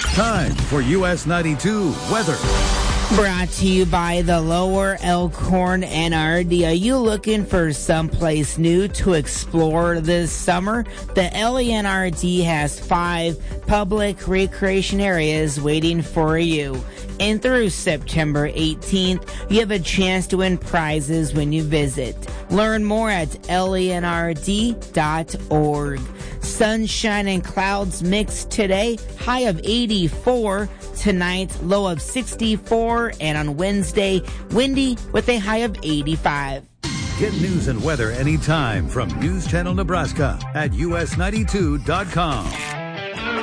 Time for US 92 weather. Brought to you by the Lower Elkhorn NRD. Are you looking for someplace new to explore this summer? The LENRD has 5 public recreation areas waiting for you. And through September 18th, you have a chance to win prizes when you visit. Learn more at lenrd.org. Sunshine and clouds mixed today, high of 84. Tonight, low of 64. And on Wednesday, windy with a high of 85. Get news and weather anytime from News Channel Nebraska at us92.com.